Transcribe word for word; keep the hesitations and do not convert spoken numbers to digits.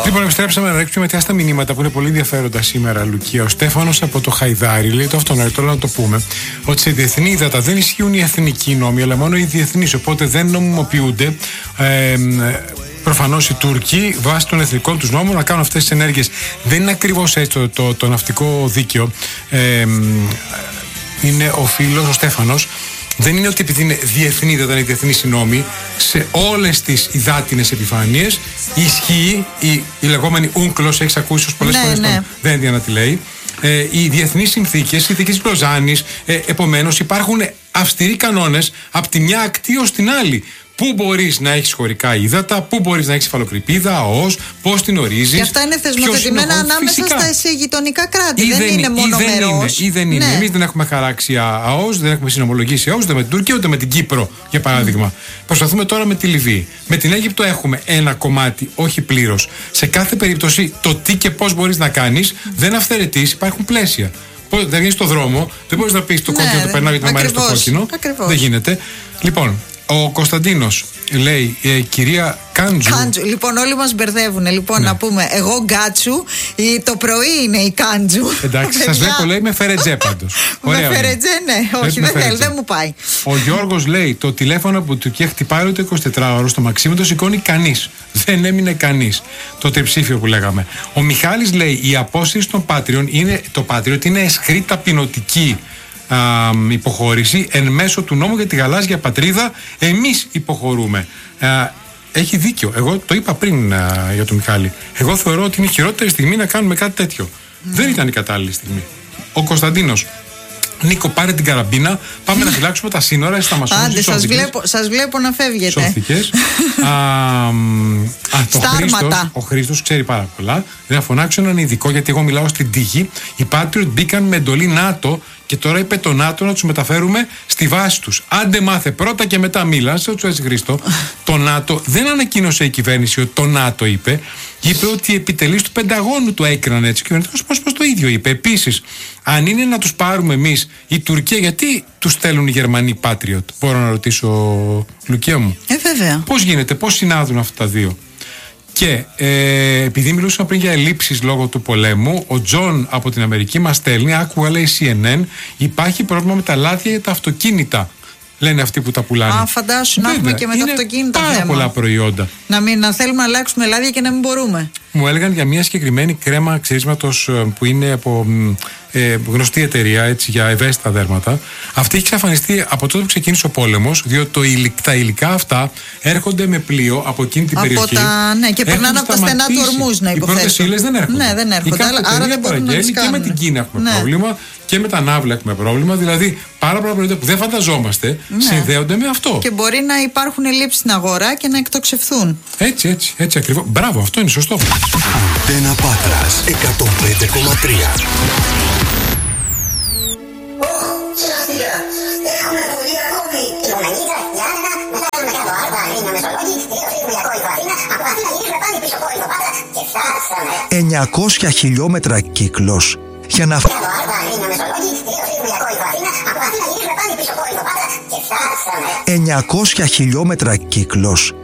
Λοιπόν, επιστρέψαμε να ρίξουμε μετά στα μηνύματα που είναι πολύ ενδιαφέροντα σήμερα, Λουκία. Ο Στέφανος από το Χαϊδάρι λέει το αυτονόητο, να το πούμε, ότι σε διεθνή ύδατα δεν ισχύουν οι εθνικοί νόμοι, αλλά μόνο οι διεθνείς. Οπότε δεν νομιμοποιούνται ε, προφανώς οι Τούρκοι βάσει των εθνικών τους νόμων να κάνουν αυτές τις ενέργειες. Δεν είναι ακριβώς έτσι το, το, το ναυτικό δίκαιο. Ε, είναι ο φίλος, ο Στέφανος. Δεν είναι ότι επειδή είναι διεθνή, δεν είναι διεθνή οι νόμοι, σε όλες τις υδάτινες επιφάνειες ισχύει η, η λεγόμενη ούγκλος, έχεις ακούσει πολλές ναι, φορές, ναι. δεν είναι να τη λέει. Ε, οι διεθνείς συνθήκες, οι συνθήκες της Λοζάνης, ε, επομένως υπάρχουν αυστηροί κανόνες από τη μια ακτή ως την άλλη. Πού μπορείς να έχεις χωρικά ύδατα, πού μπορείς να έχεις υφαλοκρηπίδα, ΑΟΣ, πώς την ορίζεις. Και αυτά είναι θεσμοθετημένα ανάμεσα φυσικά. Στα γειτονικά κράτη. Ή δεν, δεν είναι μόνο ή δεν μερός. Είναι, ή δεν είναι. Ναι. Εμείς δεν έχουμε χαράξει ΑΟΣ, δεν έχουμε συνομολογήσει ΑΟΣ, ούτε με την Τουρκία, ούτε με την Κύπρο, για παράδειγμα. Mm. Προσπαθούμε τώρα με τη Λιβύη. Με την Αίγυπτο έχουμε ένα κομμάτι, όχι πλήρως. Σε κάθε περίπτωση, το τι και πώς μπορείς να κάνεις mm. δεν αυθαιρετείς, υπάρχουν πλαίσια. Δεν βγαίνει στον δρόμο, δεν μπορείς να πεις το κόκκινο το περνάω γιατί να μ' αρέσει το κόκκινο. Ακριβώς. Δεν γίνεται. Λοιπόν, ο Κωνσταντίνος λέει, ε, κυρία Κάντζου. Κάντζου. Λοιπόν, όλοι μας μπερδεύουν. Λοιπόν, ναι. να πούμε, εγώ Γκάτσου, η, το πρωί είναι η Κάντζου. Εντάξει, σας βλέπω, λέει, με φερετζέ πάντως. Με φερετζέ, ναι, όχι, δεν θέλει, δεν μου πάει. Ο Γιώργος λέει, το τηλέφωνο από την Τουρκία χτυπάει το εικοσιτετράωρο στο Μαξίμου, το σηκώνει κανείς. Δεν έμεινε κανείς. Το τριψήφιο που λέγαμε. Ο Μιχάλης λέει, η απόσυρση των Πάτριων είναι, το Patriot είναι αισχρή ταπεινωτική Α, υποχώρηση εν μέσω του νόμου για τη γαλάζια πατρίδα. Εμείς υποχωρούμε. Α, έχει δίκιο. Εγώ το είπα πριν α, για τον Μιχάλη. Εγώ θεωρώ ότι είναι η χειρότερη στιγμή να κάνουμε κάτι τέτοιο. Mm. Δεν ήταν η κατάλληλη στιγμή. Ο Κωνσταντίνος. Νίκο, πάρε την καραμπίνα. Πάμε να φυλάξουμε τα σύνορα. Άντε, σας βλέπω, σας βλέπω να φεύγετε. Σώθηκες. α, α, το Χρήστος, ο Χρήστος ξέρει πάρα πολλά. Να φωνάξω έναν ειδικό, γιατί εγώ μιλάω στην τύχη. Οι Patriot μπήκαν με εντολή ΝΑΤΟ και τώρα είπε το ΝΑΤΟ να τους μεταφέρουμε στη βάση τους. Άντε μάθε πρώτα και μετά μίλα. Σε έτσι, Χρήστο. Το ΝΑΤΟ δεν ανακοίνωσε η κυβέρνηση ότι το ΝΑΤΟ είπε. Είπε ότι οι επιτελείς του Πενταγώνου το έκριναν έτσι. Ο κυβερνητικός πρόσωπος το ίδιο είπε. Επίσης, αν είναι να τους πάρουμε εμείς, η Τουρκία, γιατί τους στέλνουν οι Γερμανοί Patriot? Μπορώ να ρωτήσω, Λουκία μου. Ε, βέβαια. Πώς γίνεται, πώς συνάδουν αυτά τα δύο? Και ε, επειδή μιλούσαμε πριν για ελλείψεις λόγω του πολέμου, ο Τζον από την Αμερική μας στέλνει, άκουγα, λέει, σι εν εν, υπάρχει πρόβλημα με τα λάδια για τα αυτοκίνητα. Λένε αυτοί που τα πουλάνε. Α, φαντάσου να έχουμε και με τα αυτοκίνητα πάρα θέμα. πολλά προϊόντα. Να, μην, να θέλουμε να αλλάξουμε λάδια και να μην μπορούμε. Μου έλεγαν για μια συγκεκριμένη κρέμα ξυρίσματος που είναι από ε, γνωστή εταιρεία, έτσι, για ευαίσθητα δέρματα. Αυτή έχει εξαφανιστεί από τότε που ξεκίνησε ο πόλεμος, διότι το υλικ, τα υλικά αυτά έρχονται με πλοίο από εκείνη την από περιοχή. Τα, ναι, και περνάνε από τα στενά του Ορμούς, να υποθέσω. Οι πρώτες ύλες δεν έρχονται. Ναι, δεν έρχονται. Άρα, άρα δεν μπορούν να τις κάνουν. Και με την Κίνα έχουμε ναι. πρόβλημα και με τα Ναύλα έχουμε πρόβλημα. Δηλαδή, πάρα πολλά προϊόντα που δεν φανταζόμαστε ναι. συνδέονται με αυτό. Και μπορεί να υπάρχουν ελλείψεις στην αγορά και να εκτοξευθούν. Έτσι, έτσι, έτσι ακριβώς. Μπράβο, αυτό είναι σωστό. Αντένα Πάτρας εκατόν πέντε κόμμα τρία. Έχουμε πολύ ακόμη. Λιμονανίδα, Γιάννα, μετά έχουμε κάτω Άρβα, Αθήνα, Μεσολόγγι, τελειώσαμε για κόητο Αθήνα, από Αθήνα γυρίσουμε πάλι πίσω κόητο Πάτρα και φτάσαμε. εννιακόσια χιλιόμετρα κύκλος για να... Κάτω Άρβα, Αθήνα, Μεσολόγγι, τελειώσαμε για κόητο Αθήνα, από Αθήνα γυρίσουμε πάλι πίσω κόητο Πάτρα και φτάσαμε. εννιακόσια χιλιόμετρα κύκλος